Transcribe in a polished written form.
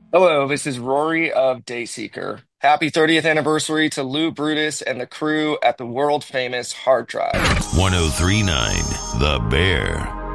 Hello, this is Rory of Dayseeker. Happy 30th anniversary to Lou Brutus and the crew at the world famous Hard Drive. 1039 The Bear.